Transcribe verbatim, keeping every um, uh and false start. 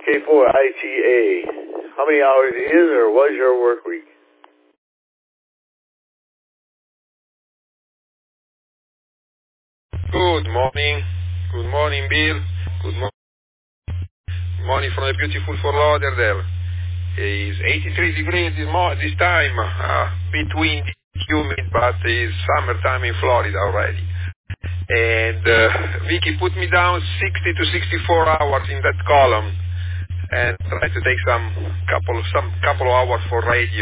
K four I T A. How many hours is or was your work week? Good morning. Good morning, Bill. Good mo- morning from the beautiful Fort Lauderdale. It's eighty-three degrees this, mo- this time, uh, between humid, but it's summertime in Florida already. And uh, Vicky put me down sixty to sixty-four hours in that column, and try to take some couple some couple of hours for radio.